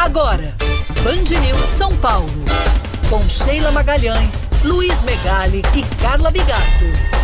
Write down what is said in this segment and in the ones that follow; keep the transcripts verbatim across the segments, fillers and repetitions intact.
Agora, Band News São Paulo. Com Sheila Magalhães, Luiz Megali e Carla Bigato.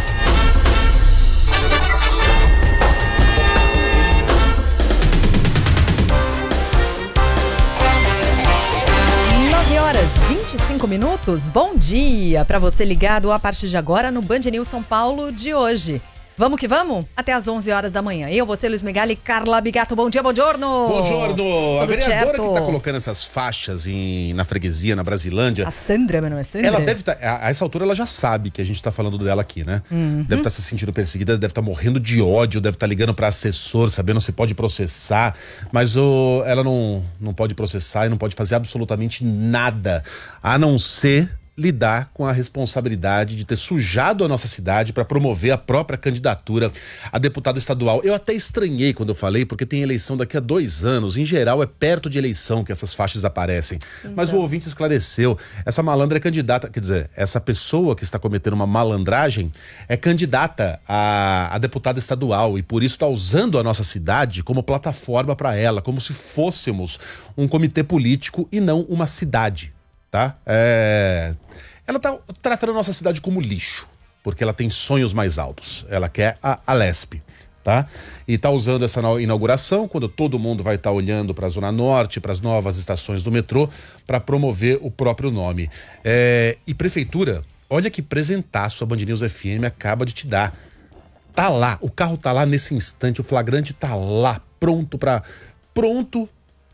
nove horas e vinte e cinco minutos. Bom dia para você ligado a partir de agora no Band News São Paulo de hoje. Vamos que vamos? Até às onze horas da manhã. Eu, você, Luiz Megali, Carla Bigato. Bom dia, bom giorno. Bom giorno. A vereadora certo? que está colocando essas faixas em, na freguesia, na Brasilândia. A Sandra, mas não é Sandra? Ela deve estar, tá, a, a essa altura ela já sabe que a gente está falando dela aqui, né? Uhum. Deve estar tá se sentindo perseguida, deve estar tá morrendo de ódio, deve estar tá ligando para assessor, sabendo se pode processar. Mas o, ela não, não pode processar e não pode fazer absolutamente nada, a não ser lidar com a responsabilidade de ter sujado a nossa cidade para promover a própria candidatura a deputado estadual. Eu até estranhei quando eu falei, porque tem eleição daqui a dois anos. Em geral, é perto de eleição que essas faixas aparecem. Então. Mas o ouvinte esclareceu. Essa malandra é candidata, quer dizer, essa pessoa que está cometendo uma malandragem é candidata a, a deputada estadual e por isso está usando a nossa cidade como plataforma para ela, como se fôssemos um comitê político e não uma cidade. Tá? É... Ela tá tratando a nossa cidade como lixo, porque ela tem sonhos mais altos. Ela quer a Alesp, tá? E tá usando essa inauguração, quando todo mundo vai estar tá olhando para a Zona Norte, para as novas estações do metrô, para promover o próprio nome. É... E prefeitura, olha que presentaço a Band News F M acaba de te dar. Tá lá, o carro tá lá nesse instante, o flagrante tá lá, pronto para pronto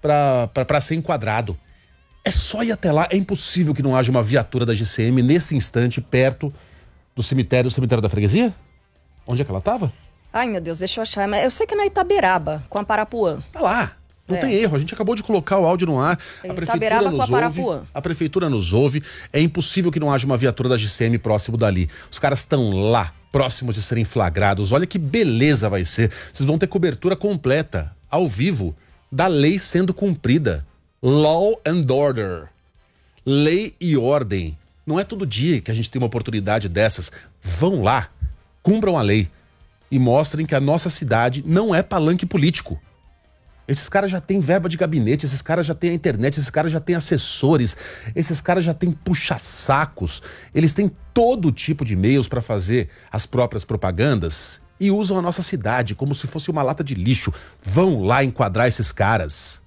para ser enquadrado. É só ir até lá, é impossível que não haja uma viatura da G C M nesse instante perto do cemitério, do cemitério da freguesia? Onde é que ela tava? Ai, meu Deus, deixa eu achar. Mas eu sei que é na Itaberaba, com a Parapuã. Tá lá, não é. tem erro, a gente acabou de colocar o áudio no ar. A prefeitura nos ouve, Parapuã. A prefeitura nos ouve, é impossível que não haja uma viatura da G C M próximo dali. Os caras estão lá, próximos de serem flagrados. Olha que beleza vai ser. Vocês vão ter cobertura completa, ao vivo, da lei sendo cumprida. Law and order. Lei e ordem. Não é todo dia que a gente tem uma oportunidade dessas. Vão lá, cumpram a lei e mostrem que a nossa cidade não é palanque político. Esses caras já têm verba de gabinete, esses caras já têm a internet, esses caras já têm assessores, esses caras já têm puxa-sacos. Eles têm todo tipo de meios para fazer as próprias propagandas e usam a nossa cidade como se fosse uma lata de lixo. Vão lá enquadrar esses caras.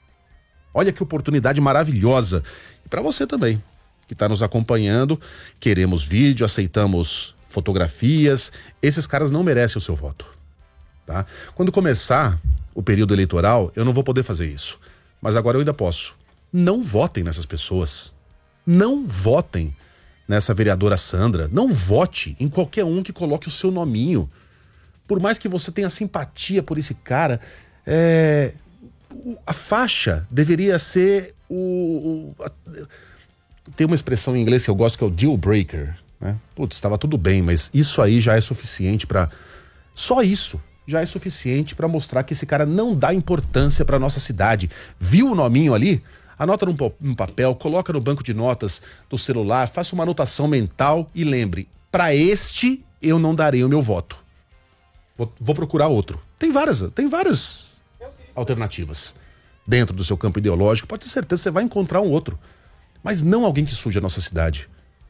Olha que oportunidade maravilhosa. E para você também, que está nos acompanhando, queremos vídeo, aceitamos fotografias. Esses caras não merecem o seu voto, tá? Quando começar o período eleitoral, eu não vou poder fazer isso. Mas agora eu ainda posso. Não votem nessas pessoas. Não votem nessa vereadora Sandra. Não vote em qualquer um que coloque o seu nominho. Por mais que você tenha simpatia por esse cara, é... a faixa deveria ser o... o a, tem uma expressão em inglês que eu gosto que é o deal breaker, né? Putz, estava tudo bem, mas isso aí já é suficiente para... Só isso já é suficiente para mostrar que esse cara não dá importância para nossa cidade. Viu o nominho ali? Anota num, num papel, coloca no banco de notas do celular, faça uma anotação mental e lembre, para este eu não darei o meu voto. Vou, vou procurar outro. Tem várias, tem várias... alternativas dentro do seu campo ideológico, pode ter certeza que você vai encontrar um outro, mas não alguém que suje a nossa cidade.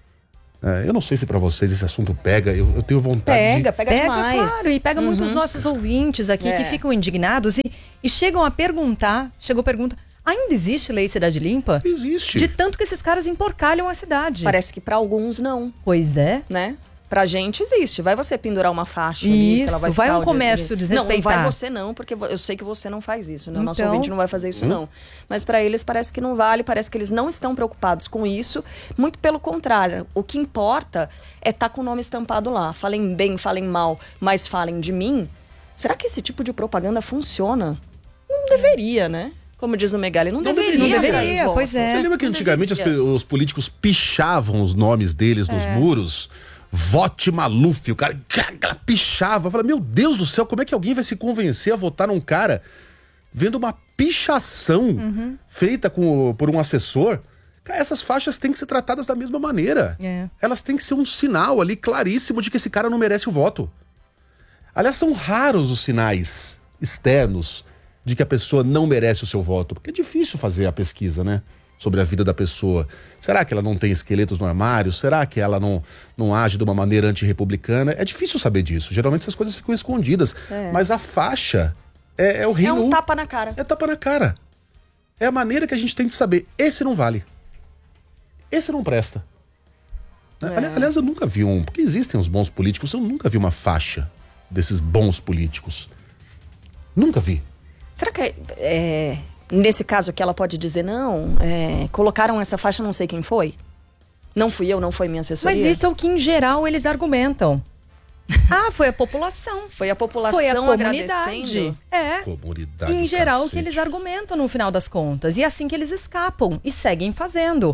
É, eu não sei se pra vocês esse assunto pega, eu, eu tenho vontade pega, de... Pega, pega demais. Claro, e pega uhum. muitos nossos ouvintes aqui é. que ficam indignados e, e chegam a perguntar, chegou a pergunta, ainda existe lei Cidade Limpa? Existe. De tanto que esses caras emporcalham a cidade. Parece que pra alguns não. Pois é. Né? Pra gente existe. Vai você pendurar uma faixa isso, ali, se ela vai vai ficar um comércio desrespeitar. Não, não vai você não, porque eu sei que você não faz isso, né? O nosso então... ouvinte não vai fazer isso hum? não. Mas pra eles parece que não vale, parece que eles não estão preocupados com isso. Muito pelo contrário. O que importa é estar tá com o nome estampado lá. Falem bem, falem mal, mas falem de mim. Será que esse tipo de propaganda funciona? Não deveria, né? Como diz o Megali, não, não deveria. Não deveria, pois é. Você lembra que antigamente as, os políticos pichavam os nomes deles nos é. muros? Vote Maluf, o cara, cara pichava. Eu falei, meu Deus do céu, como é que alguém vai se convencer a votar num cara vendo uma pichação uhum. feita com, por um assessor? Cara, essas faixas têm que ser tratadas da mesma maneira. É. Elas têm que ser um sinal ali claríssimo de que esse cara não merece o voto. Aliás, são raros os sinais externos de que a pessoa não merece o seu voto? Porque é difícil fazer a pesquisa, né? Sobre a vida da pessoa. Será que ela não tem esqueletos no armário? Será que ela não, não age de uma maneira antirrepublicana? É difícil saber disso. Geralmente essas coisas ficam escondidas. É. Mas a faixa é, é o reino... É um tapa na cara. É tapa na cara. É a maneira que a gente tem de saber. Esse não vale. Esse não presta. É. Aliás, eu nunca vi um... Porque existem os bons políticos. Eu nunca vi uma faixa desses bons políticos. Nunca vi. Será que é... Nesse caso que ela pode dizer, não, é, colocaram essa faixa, não sei quem foi. Não fui eu, não foi minha assessoria. Mas isso é o que em geral eles argumentam. Ah, foi a população. Foi a população foi a comunidade. É. Comunidade. Em geral, cacete. o que eles argumentam no final das contas. E é assim que eles escapam e seguem fazendo.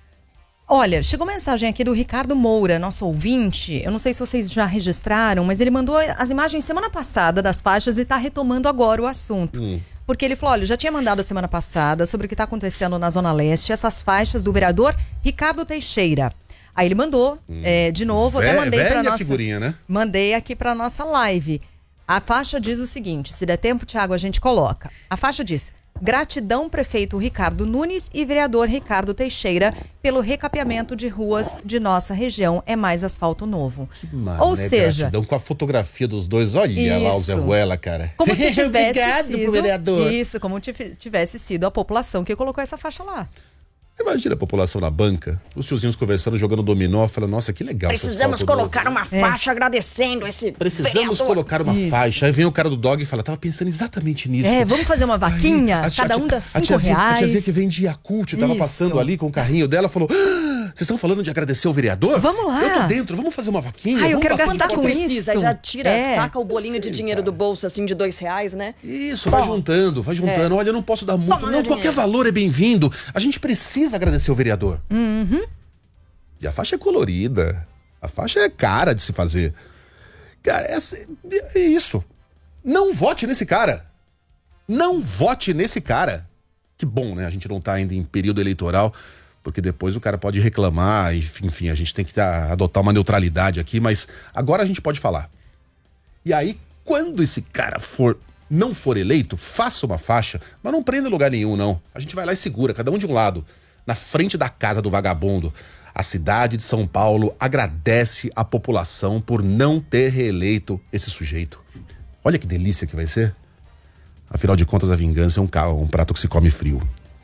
Olha, chegou mensagem aqui do Ricardo Moura, nosso ouvinte. Eu não sei se vocês já registraram, mas ele mandou as imagens semana passada das faixas e está retomando agora o assunto. Hum. Porque ele falou, olha, já tinha mandado a semana passada sobre o que está acontecendo na Zona Leste, essas faixas do vereador Ricardo Teixeira. Aí ele mandou hum. é, de novo, Vé, até mandei para nossa figurinha, né? Mandei aqui para nossa live. A faixa diz o seguinte, se der tempo, Thiago, a gente coloca. A faixa diz: gratidão, prefeito Ricardo Nunes e vereador Ricardo Teixeira, pelo recapeamento de ruas de nossa região. É mais asfalto novo. Que mano, Ou né, seja... Gratidão com a fotografia dos dois. Olha isso. Lá o Zé Ruela, cara. Como se tivesse Obrigado sido... pro vereador. Isso, como tivesse sido a população que colocou essa faixa lá. Imagina a população na banca, os tiozinhos conversando, jogando dominó, falando, nossa, que legal. Precisamos colocar novo. uma faixa é. agradecendo esse Precisamos vereador. colocar uma Isso. faixa. Aí vem o cara do dog e fala, tava pensando exatamente nisso. É, vamos fazer uma vaquinha, Aí, cada a, um dá cinco a tiazinha, reais. A tiazinha que vem de Yakult, tava Isso. passando ali com o carrinho dela, falou, ah, vocês estão falando de agradecer o vereador? Vamos lá. Eu tô dentro, vamos fazer uma vaquinha. Ai, eu quero gastar com precisa. isso. Já tira, é. saca o bolinho Sim, de dinheiro cara. do bolso, assim, de dois reais, né? Isso, vai Bom. juntando, vai juntando. É. Olha, eu não posso dar muito. Não, qualquer valor é bem-vindo. A gente precisa agradecer o vereador. Uhum. E a faixa é colorida. A faixa é cara de se fazer. Cara, é, é isso. Não vote nesse cara. Não vote nesse cara. Que bom, né? A gente não tá ainda em período eleitoral, porque depois o cara pode reclamar, e, enfim, a gente tem que tá, adotar uma neutralidade aqui, mas agora a gente pode falar. E aí, quando esse cara for, não for eleito, faça uma faixa, mas não prenda em lugar nenhum, não. A gente vai lá e segura, cada um de um lado, na frente da casa do vagabundo. A cidade de São Paulo agradece a população por não ter reeleito esse sujeito. Olha que delícia que vai ser. Afinal de contas, a vingança é um, um prato que se come frio.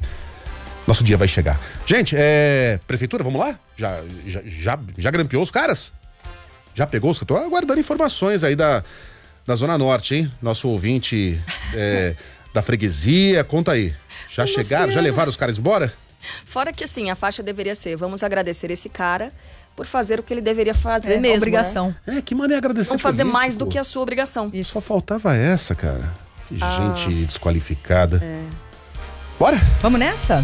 Nosso dia vai chegar. Gente, é... Prefeitura, vamos lá? Já, já, já, já grampeou os caras? Já pegou os... Tô aguardando informações aí da, da Zona Norte, hein? Nosso ouvinte é, da freguesia, conta aí. Já Luciano. chegaram? Já levaram os caras embora? Fora que, assim, a faixa deveria ser, vamos agradecer esse cara por fazer o que ele deveria fazer é, mesmo, obrigação. Né? É, que maneira agradecer Não fazer político. mais do que a sua obrigação. Isso. Só faltava essa, cara. Que ah. gente desqualificada. É. Bora? Vamos nessa?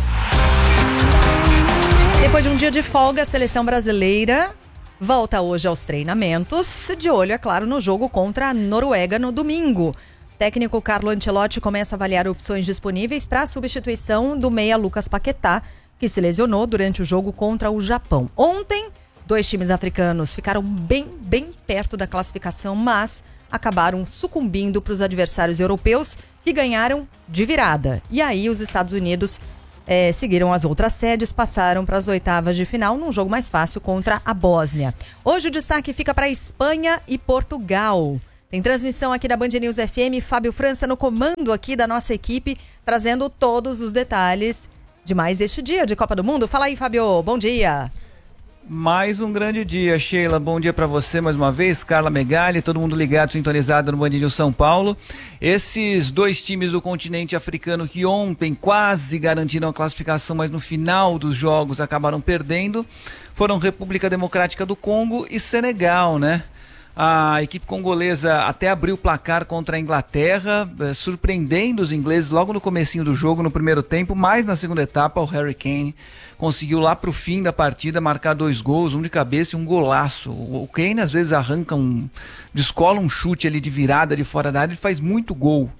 Depois de um dia de folga, a seleção brasileira volta hoje aos treinamentos, de olho, é claro, no jogo contra a Noruega no domingo. O técnico Carlo Ancelotti começa a avaliar opções disponíveis para a substituição do meia Lucas Paquetá, que se lesionou durante o jogo contra o Japão. Ontem, dois times africanos ficaram bem, bem perto da classificação, mas acabaram sucumbindo para os adversários europeus, que ganharam de virada. E aí os Estados Unidos é, seguiram as outras sedes, passaram para as oitavas de final num jogo mais fácil contra a Bósnia. Hoje o destaque fica para Espanha e Portugal. Tem transmissão aqui da Band News F M, Fábio França no comando aqui da nossa equipe, trazendo todos os detalhes de mais este dia de Copa do Mundo. Fala aí, Fábio, bom dia. Mais um grande dia, Sheila. Bom dia para você mais uma vez, Carla Megali, todo mundo ligado, sintonizado no Band News São Paulo. Esses dois times do continente africano que ontem quase garantiram a classificação, mas no final dos jogos acabaram perdendo, foram República Democrática do Congo e Senegal, né? A equipe congolesa até abriu o placar contra a Inglaterra, eh, surpreendendo os ingleses logo no comecinho do jogo, no primeiro tempo, mas na segunda etapa o Harry Kane conseguiu lá pro fim da partida marcar dois gols, um de cabeça e um golaço. O Kane às vezes arranca um, descola um chute ali de virada de fora da área e faz muito gol.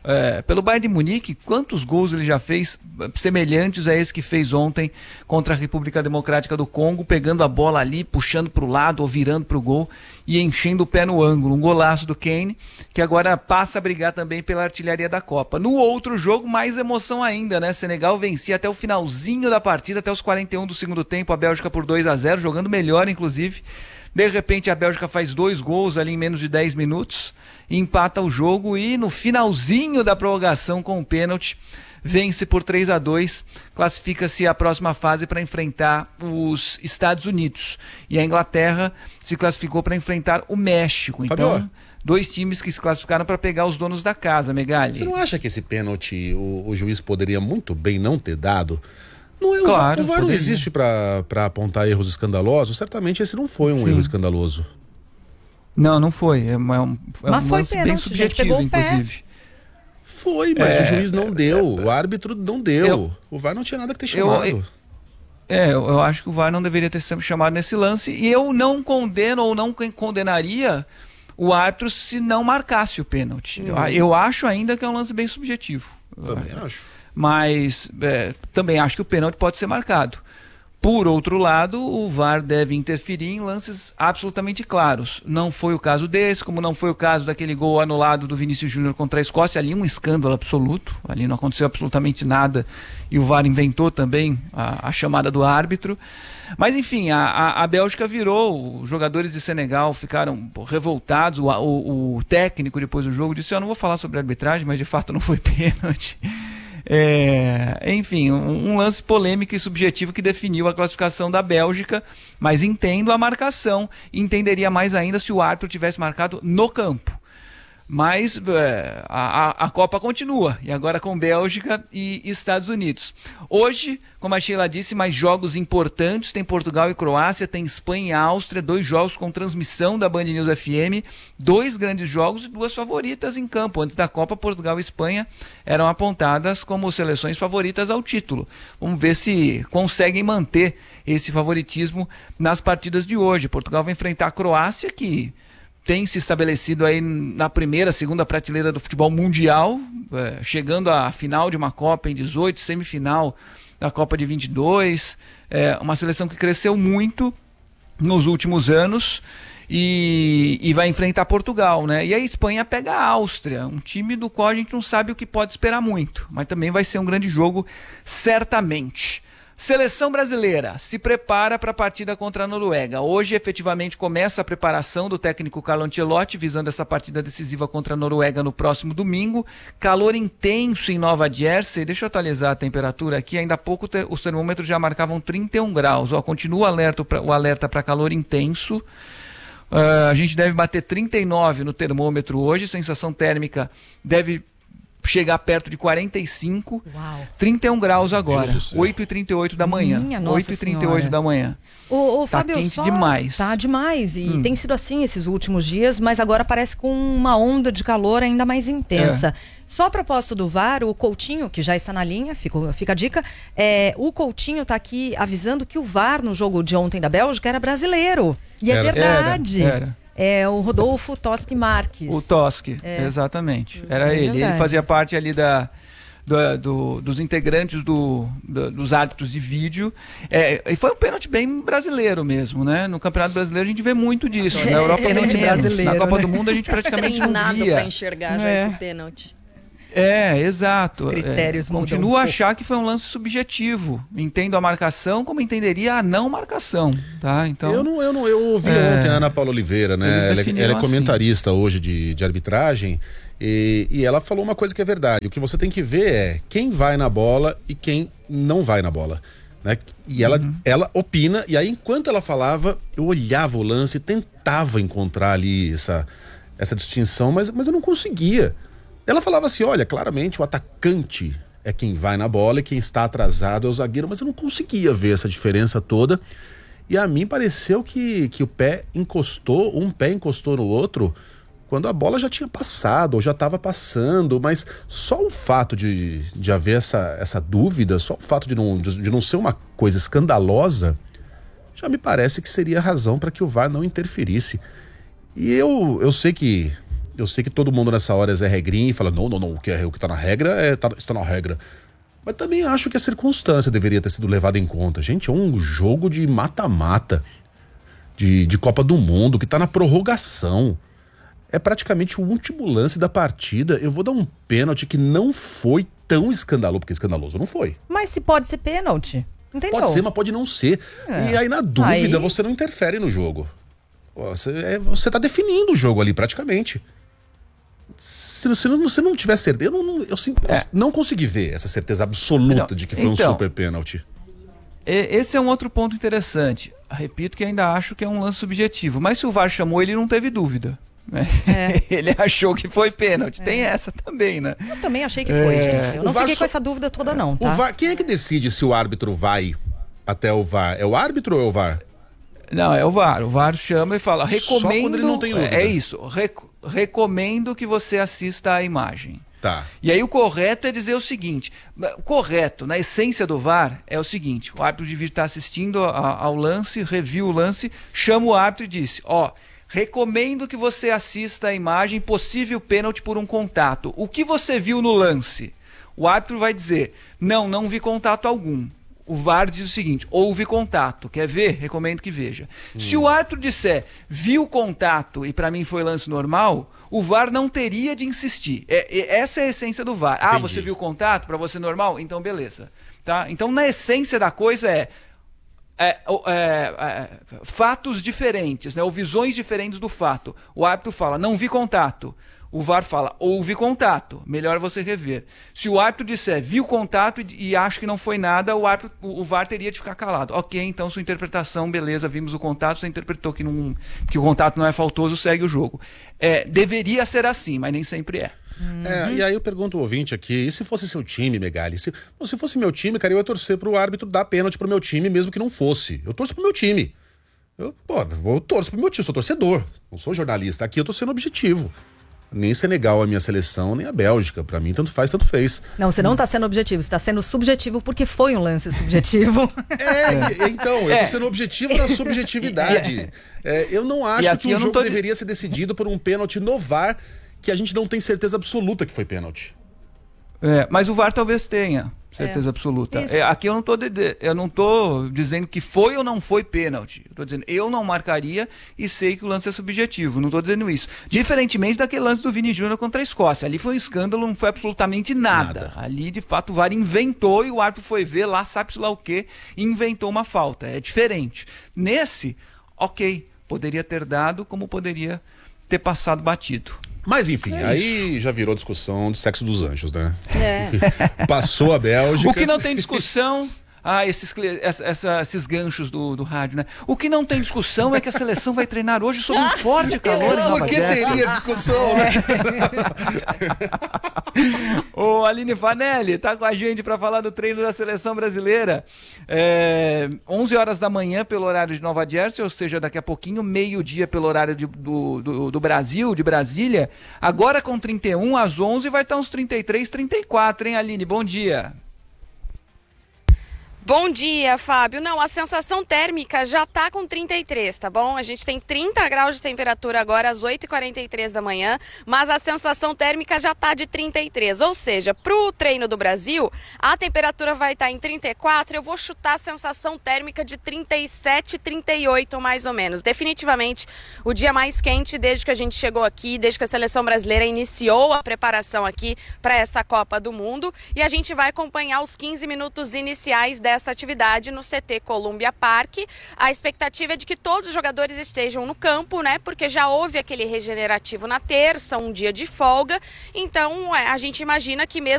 é, pelo Bayern de Munique, quantos gols ele já fez semelhantes a esse que fez ontem contra a República Democrática do Congo, pegando a bola ali, puxando para o lado ou virando para o gol e enchendo o pé no ângulo. Um golaço do Kane, que agora passa a brigar também pela artilharia da Copa. No outro jogo, mais emoção ainda, né? Senegal vencia até o finalzinho da partida, até os quarenta e um do segundo tempo, a Bélgica por dois a zero, jogando melhor, inclusive. De repente a Bélgica faz dois gols ali em menos de dez minutos, empata o jogo e no finalzinho da prorrogação com o pênalti, vence por três a dois, classifica-se à próxima fase para enfrentar os Estados Unidos. E a Inglaterra se classificou para enfrentar o México. Então, Fabio, dois times que se classificaram para pegar os donos da casa, Megali. Você não acha que esse pênalti o, o juiz poderia muito bem não ter dado? Não é, claro, o V A R não existe para apontar erros escandalosos. Certamente esse não foi um Sim. erro escandaloso. Não, não foi. É, um, é um mas foi lance pênalti, bem subjetivo, inclusive. Foi, mas é, o juiz não deu. O árbitro não deu. Eu, o V A R não tinha nada que ter chamado. Eu, eu, é, eu, eu acho que o V A R não deveria ter sido chamado nesse lance. E eu não condeno ou não condenaria o árbitro se não marcasse o pênalti. Hum. Eu, eu acho ainda que é um lance bem subjetivo. Também eu, acho. Mas é, também acho que o pênalti pode ser marcado. Por outro lado, o V A R deve interferir em lances absolutamente claros. Não foi o caso desse, como não foi o caso daquele gol anulado do Vinícius Júnior contra a Escócia. Ali um escândalo absoluto, ali não aconteceu absolutamente nada e o V A R inventou também a, a chamada do árbitro. Mas enfim, a, a, a Bélgica virou, os jogadores de Senegal ficaram revoltados, o, o, o técnico depois do jogo disse, eu não vou falar sobre a arbitragem, mas de fato não foi pênalti. É, enfim, um, um lance polêmico e subjetivo que definiu a classificação da Bélgica, mas entendo a marcação, entenderia mais ainda se o árbitro tivesse marcado no campo. Mas é, a, a Copa continua, e agora com Bélgica e Estados Unidos. Hoje, como a Sheila disse, mais jogos importantes, tem Portugal e Croácia, tem Espanha e Áustria, dois jogos com transmissão da Band News F M, dois grandes jogos e duas favoritas em campo. Antes da Copa, Portugal e Espanha eram apontadas como seleções favoritas ao título. Vamos ver se conseguem manter esse favoritismo nas partidas de hoje. Portugal vai enfrentar a Croácia, que tem se estabelecido aí na primeira, segunda prateleira do futebol mundial, é, chegando à final de uma Copa em dezoito, semifinal da Copa de vinte e dois, é, uma seleção que cresceu muito nos últimos anos e, e vai enfrentar Portugal, né? E a Espanha pega a Áustria, um time do qual a gente não sabe o que pode esperar muito, mas também vai ser um grande jogo, certamente. Seleção brasileira se prepara para a partida contra a Noruega. Hoje, efetivamente, começa a preparação do técnico Carlo Ancelotti, visando essa partida decisiva contra a Noruega no próximo domingo. Calor intenso em Nova Jersey. Deixa eu atualizar a temperatura aqui. Ainda há pouco ter, os termômetros já marcavam trinta e um graus. Ó, continua o alerta pra, o alerta para calor intenso. Uh, a gente deve bater trinta e nove no termômetro hoje. Sensação térmica deve chegar perto de quarenta e cinco. Uau. trinta e um graus agora, oito e trinta e oito da manhã. oito e trinta e oito da manhã. O, o tá Fábio, quente só... demais. Tá demais. E hum. tem sido assim esses últimos dias, mas agora parece com uma onda de calor ainda mais intensa. É. Só a propósito do V A R, o Coutinho, que já está na linha, fica, fica a dica, é, o Coutinho está aqui avisando que o V A R no jogo de ontem da Bélgica era brasileiro. E era. é verdade. Era, era. É o Rodolfo Toschi Marques. O Toschi, é. exatamente. Era é ele. Ele fazia parte ali da, do, do, dos integrantes do, do, dos árbitros de vídeo. É, e foi um pênalti bem brasileiro mesmo, né? No Campeonato Brasileiro a gente vê muito disso. Na Europa pênalti brasileiro. Na Copa né? do Mundo a gente praticamente não nada via. Para enxergar já é. esse pênalti. É, exato. Os critérios é, continuo a achar que foi um lance subjetivo. Entendo a marcação como entenderia a não marcação, tá? Então, eu não, eu não, eu ouvi é, ontem a Ana Paula Oliveira, né? Ela, ela é comentarista assim. hoje de, de arbitragem e, e ela falou uma coisa que é verdade. O que você tem que ver é quem vai na bola e quem não vai na bola, né? E ela, uhum. ela opina, e aí enquanto ela falava, eu olhava o lance e tentava encontrar ali essa, essa distinção, mas, mas eu não conseguia. Ela falava assim, olha, claramente o atacante é quem vai na bola e quem está atrasado é o zagueiro, mas eu não conseguia ver essa diferença toda. E a mim pareceu que, que o pé encostou, um pé encostou no outro, quando a bola já tinha passado ou já estava passando, mas só o fato de, de haver essa, essa dúvida, só o fato de não, de, de não ser uma coisa escandalosa, já me parece que seria razão para que o V A R não interferisse. E eu, eu sei que Eu sei que todo mundo nessa hora é Zé Regrinha e fala, não, não, não, o que, é, o que tá na regra é, tá, está na regra. Mas também acho que a circunstância deveria ter sido levada em conta. Gente, é um jogo de mata-mata, de, de Copa do Mundo, que tá na prorrogação. É praticamente o último lance da partida. Eu vou dar um pênalti que não foi tão escandaloso, porque escandaloso não foi. Mas se pode ser pênalti, entendeu? Pode ser, mas pode não ser. É. E aí, na dúvida, aí... você não interfere no jogo. Você, é, você tá definindo o jogo ali, praticamente. Se, se não, você não tiver certeza, eu não, eu, eu, é. eu não consegui ver essa certeza absoluta não. de que foi então, um super pênalti. Esse é um outro ponto interessante. Repito que ainda acho que é um lance subjetivo. Mas se o V A R chamou, ele não teve dúvida. Né? É. Ele achou que foi pênalti. É. Tem essa também, né? Eu também achei que foi, é. gente. Eu não fiquei com essa dúvida toda, não. Tá? O V A R, quem é que decide se o árbitro vai até o V A R? É o árbitro ou é o V A R? Não, é o V A R. O V A R chama e fala, recomendo... Só quando ele não tem dúvida. É isso. Rec... Recomendo que você assista à imagem. Tá. E aí o correto é dizer o seguinte, o correto, na essência do V A R, é o seguinte, o árbitro devia estar assistindo a, ao lance, reviu o lance, chama o árbitro e disse, ó, recomendo que você assista a imagem, possível pênalti por um contato. O que você viu no lance? O árbitro vai dizer, não, não vi contato algum. O V A R diz o seguinte, houve contato, quer ver? Recomendo que veja. Hum. Se o árbitro disser, viu contato e para mim foi lance normal, o V A R não teria de insistir. É, é, essa é a essência do V A R. Ah, Entendi. Você viu contato, para você normal? Então beleza. Tá? Então na essência da coisa é, é, é, é fatos diferentes, né? Ou visões diferentes do fato. O árbitro fala, não vi contato. O V A R fala, houve contato, melhor você rever. Se o árbitro disser, viu contato e, e acha que não foi nada, o, árbitro, o, o V A R teria de ficar calado. Ok, então sua interpretação, beleza, vimos o contato, você interpretou que, não, que o contato não é faltoso, segue o jogo. É, deveria ser assim, mas nem sempre é. Uhum. É, e aí eu pergunto ao ouvinte aqui, e se fosse seu time, Megali? Se, se fosse meu time, cara, eu ia torcer pro árbitro dar pênalti pro meu time, mesmo que não fosse. Eu torço pro meu time. Eu, pô, eu torço pro meu time, sou torcedor, não sou jornalista. Aqui eu tô sendo objetivo. Nem Senegal é a minha seleção, nem a Bélgica. Pra mim, tanto faz, tanto fez. Não, você não tá sendo objetivo, você tá sendo subjetivo porque foi um lance subjetivo. É, então, eu é. tô sendo objetivo na subjetividade. É, eu não acho que o jogo tô... deveria ser decidido por um pênalti no V A R que a gente não tem certeza absoluta que foi pênalti. É, mas o V A R talvez tenha certeza é. absoluta. É, aqui eu não, tô de, eu não tô dizendo que foi ou não foi pênalti. Eu tô dizendo, eu não marcaria e sei que o lance é subjetivo. Não tô dizendo isso. Diferentemente daquele lance do Vini Júnior contra a Escócia. Ali foi um escândalo, não foi absolutamente nada. nada. Ali, de fato, o V A R inventou e o árbitro foi ver lá, sabe-se lá o quê, e inventou uma falta. É diferente. Nesse, ok, poderia ter dado como poderia ter passado batido. Mas enfim, é aí já virou discussão de sexo dos anjos, né? É. Passou a Bélgica. O que não tem discussão... Ah, esses, essa, essa, esses ganchos do, do rádio, né? O que não tem discussão é que a seleção vai treinar hoje sob um forte calor em Nova Por que teria discussão, né? O Aline Fanelli tá com a gente para falar do treino da seleção brasileira. É, onze horas da manhã pelo horário de Nova Jersey, ou seja, daqui a pouquinho, meio-dia pelo horário de, do, do, do Brasil, de Brasília. Agora com trinta e um, às onze vai estar uns trinta e três, trinta e quatro, hein, Aline? Bom dia. Bom dia, Fábio. Não, a sensação térmica já tá com trinta e três, tá bom? A gente tem trinta graus de temperatura agora às oito e quarenta e três da manhã, mas a sensação térmica já tá de trinta e três. Ou seja, pro treino do Brasil, a temperatura vai estar em trinta e quatro, eu vou chutar a sensação térmica de trinta e sete, trinta e oito mais ou menos. Definitivamente o dia mais quente desde que a gente chegou aqui, desde que a seleção brasileira iniciou a preparação aqui para essa Copa do Mundo. E a gente vai acompanhar os quinze minutos iniciais dessa essa atividade no C T Columbia Park. A expectativa é de que todos os jogadores estejam no campo, né? Porque já houve aquele regenerativo na terça, um dia de folga. Então, a gente imagina que mesmo